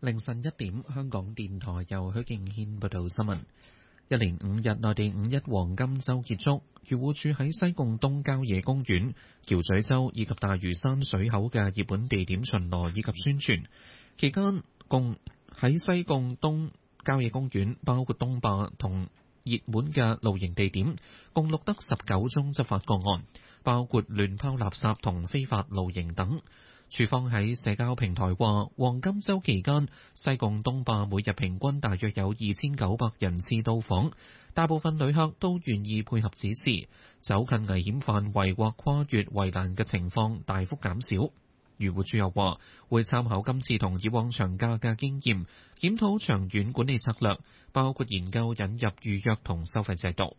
凌晨1點，香港電台由許敬軒報道新聞。一連5日內地5一黃金週結束，漁護署喺西貢東郊野公園、橋咀洲以及大嶼山水口嘅熱門地點巡邏以及宣傳。期間共喺西貢東郊野公園，包括東壩同熱門嘅露營地點，共錄得19宗執法個案，包括亂拋垃圾同非法露營等。署方喺社交平台話，黃金週期間，西貢東壩每日平均大約有2900人次到訪，大部分旅客都願意配合指示，走近危險範圍或跨越圍欄嘅情況大幅減少。漁護署又話，會參考今次同以往長假嘅經驗，檢討長遠管理策略，包括研究引入預約同收費制度。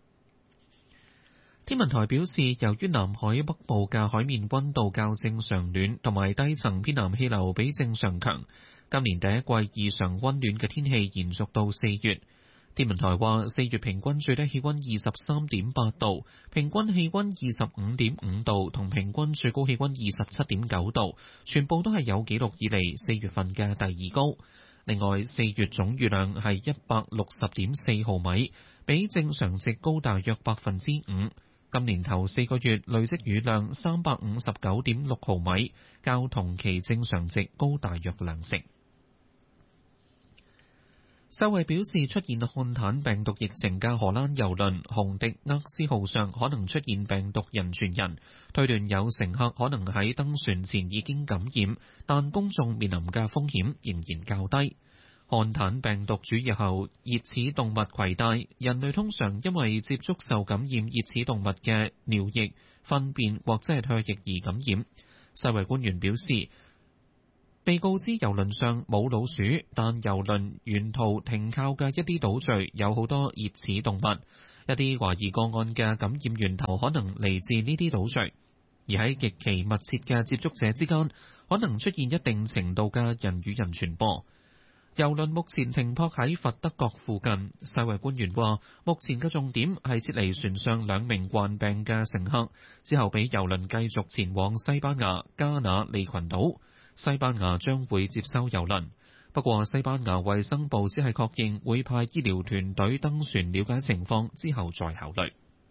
天文台表示，由於南海北部嘅海面溫度較正常暖，同埋低層偏南氣流比正常強，今年第一季異常溫暖嘅天氣延續到4月。天文台話，4月平均最低氣溫23.8度，平均氣溫25.5度，同平均最高氣溫27.9度，全部都係有紀錄以嚟4月份嘅第二高。另外，4月總雨量係160.4毫米，比正常值高大約5%。今年頭4個月累積雨量359.6毫米，較同期正常值高大約2成。世衛表示，出現漢坦病毒疫情嘅荷蘭郵輪紅迪厄斯號上可能出現病毒人傳人，推斷有乘客可能喺登船前已經感染，但公眾面臨嘅風險仍然較低。漢坦病毒主要由熱齒動物攜帶，人類通常因為接觸受感染熱齒動物嘅尿液、糞便或者係唾液而感染。世衛官員表示，被告知郵輪上冇老鼠，但郵輪沿途停靠嘅一啲島嶼有好多熱齒動物，一啲懷疑個案嘅感染源頭可能嚟自呢啲島嶼，而喺極其密切嘅接觸者之間，可能出現一定程度嘅人與人傳播。郵輪目前停泊喺佛得角附近，世衛官員話，目前嘅重點係撤離船上2名患病嘅乘客，之後俾郵輪繼續前往西班牙加那利群島。西班牙將會接收郵輪，不過西班牙衛生部只係確認會派醫療團隊登船了解情況，之後再考慮。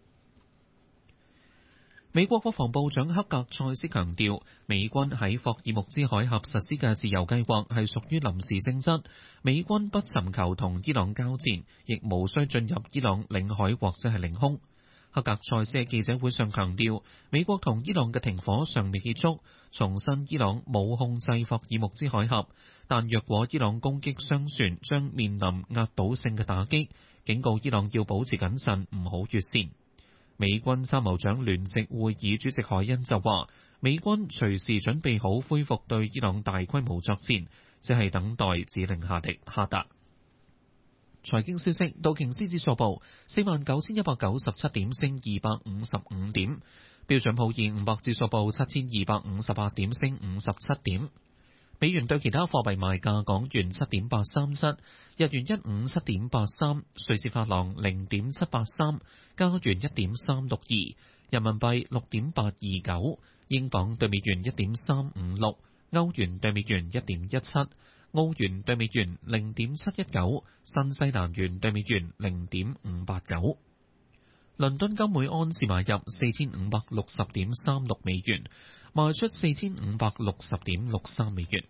美國國防部長克格塞斯強調，美軍喺霍爾木茲海峽實施嘅自由計劃係屬於臨時性質，美軍不尋求同伊朗交戰，亦無需進入伊朗領海或者係領空。克格塞斯喺記者會上強調，美國同伊朗嘅停火尚未結束，重申伊朗冇控制霍爾木茲海峽，但若果伊朗攻擊商船，將面臨壓倒性嘅打擊，警告伊朗要保持謹慎，唔好越線。美軍參謀長聯席會議主席海恩就話，美軍隨時準備好恢復對伊朗大規模作戰，只係等待指令下達。財經消息，道瓊斯指數報49,197點，升255點；標準普爾500指數報7,258點，升57點。美元對其他貨幣賣價，港元7.837，日元157.83，瑞士法郎0.783，加元1.362，人民幣6.829，英鎊對美元1.356，歐元對美元1.17，澳元對美元0.719，新西蘭元對美元0.589。倫敦金每安士買入4560.36美元，賣出4560.63美元。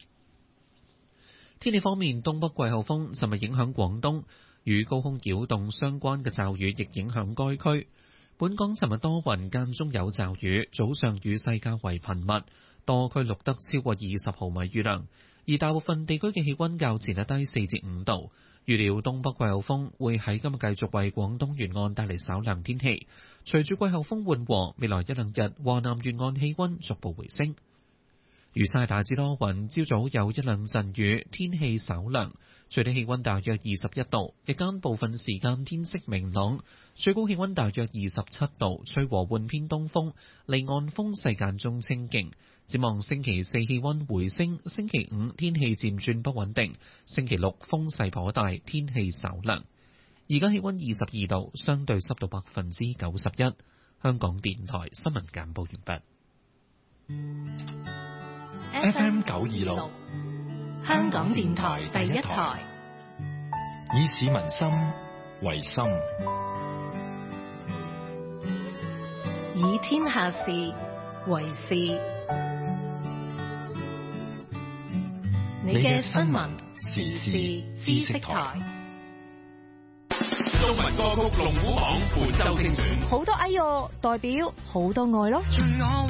天氣方面，東北季候風尋日影響廣東，與高空擾動相關嘅驟雨亦影響該區。本港尋日多雲間中有驟雨，早上雨勢較為頻密，多區錄得超過20毫米雨量，而大部分地區嘅氣溫較前日低4至5度。預料東北季候風會喺今日繼續為廣東沿岸帶嚟稍涼天氣，隨住季候風緩和，未來1-2日華南沿岸氣溫逐步回升。預測大致多雲，朝早有1-2陣雨，天氣稍涼，最低氣溫大約21度，日間部分時間天色明朗，最高氣溫大約27度，吹和緩偏東風，離岸風勢間中清勁。展望星期4氣溫回升，星期5天氣漸轉不穩定，星期6風勢頗大，天氣稍涼。而家氣溫22度，相對濕度91%。香港電台新聞簡報完畢。 FM 926 香港電台第一台， 以市民心為心， 以天下事為事。你嘅新聞時事知識台。 中文歌曲龍虎榜本周精選， 好多哎喲代表好多愛咯。